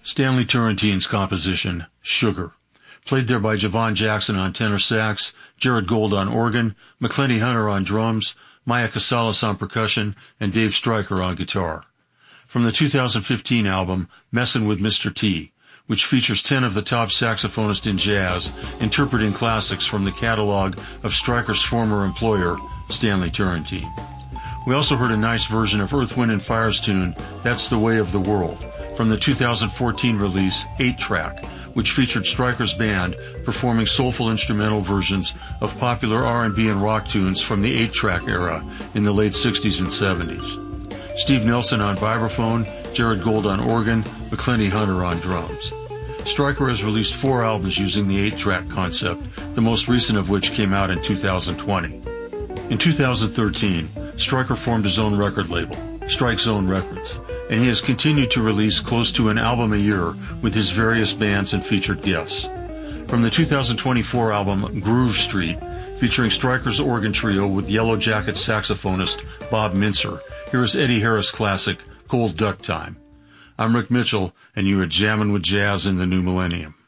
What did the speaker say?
Stanley Turrentine's composition, Sugar, played there by Javon Jackson on tenor sax, Jared Gold on organ, McClenny Hunter on drums, Maya Casales on percussion, and Dave Stryker on guitar. From the 2015 album, Messin' with Mr. T, which features 10 of the top saxophonists in jazz, interpreting classics from the catalog of Stryker's former employer, Stanley Turrentine. We also heard a nice version of Earth, Wind & Fire's tune, That's the Way of the World, from the 2014 release 8-Track, which featured Stryker's band performing soulful instrumental versions of popular R&B and rock tunes from the 8-Track era in the late 60s and 70s. Steve Nelson on vibraphone, Jared Gold on organ, McClenny Hunter on drums. Stryker has released 4 albums using the 8-Track concept, the most recent of which came out in 2020. In 2013, Stryker formed his own record label, Strike Zone Records, and he has continued to release close to an album a year with his various bands and featured guests. From the 2024 album Groove Street, featuring Stryker's organ trio with Yellow Jacket saxophonist Bob Mincer, here is Eddie Harris' classic, Cold Duck Time. I'm Rick Mitchell, and you are jamming with jazz in the new millennium.